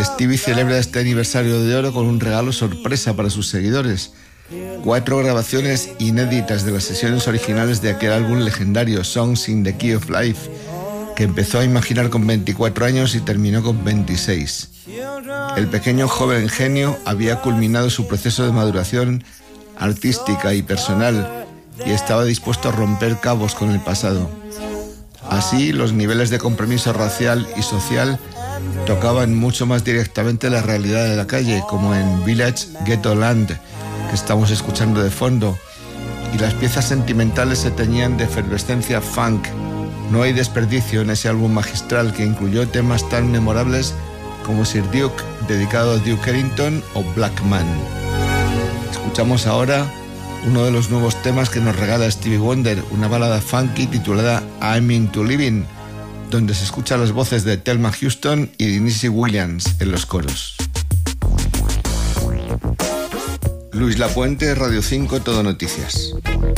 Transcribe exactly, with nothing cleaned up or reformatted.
Stevie celebra este aniversario de oro con un regalo sorpresa para sus seguidores. Cuatro grabaciones inéditas de las sesiones originales de aquel álbum legendario, Songs in the Key of Life, que empezó a imaginar con veinticuatro años y terminó con veintiséis. El pequeño joven genio había culminado su proceso de maduración artística y personal y estaba dispuesto a romper cabos con el pasado. Así, los niveles de compromiso racial y social tocaban mucho más directamente la realidad de la calle, como en Village Ghetto Land, que estamos escuchando de fondo, y las piezas sentimentales se teñían de efervescencia funk. No hay desperdicio en ese álbum magistral que incluyó temas tan memorables como Sir Duke, dedicado a Duke Ellington, o Black Man. Escuchamos ahora uno de los nuevos temas que nos regala Stevie Wonder, una balada funky titulada I'm Into Living, donde se escuchan las voces de Thelma Houston y de Tennessee Williams en los coros. Luis Lapuente, Radio cinco, Todo Noticias.